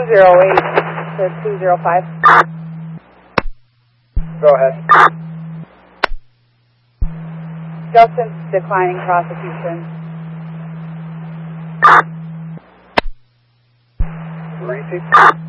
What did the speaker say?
208 to 205. Go ahead. Justin's declining prosecution. 360.